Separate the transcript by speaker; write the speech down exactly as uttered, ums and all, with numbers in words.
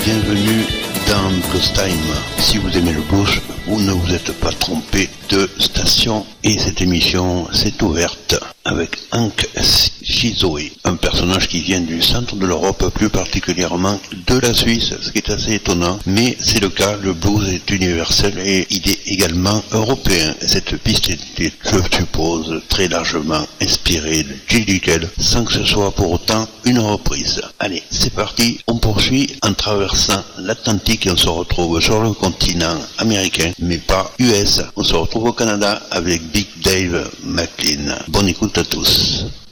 Speaker 1: bienvenue dans Blues Time. Si vous aimez le blues, vous ne vous êtes pas trompé de station et cette émission s'est ouverte avec Hank Chizoé, un personnage qui vient du centre de l'Europe, plus particulièrement de la Suisse, ce qui est assez étonnant, mais c'est le cas, le blues est universel et il est également européen. Cette piste était, je suppose, très largement inspirée de J. Little, sans que ce soit pour autant une reprise. Allez, c'est parti, on poursuit en traversant l'Atlantique et on se retrouve sur le continent américain, mais pas U S. On se retrouve au Canada avec Big Dave McLean. Bonne écoute à tous.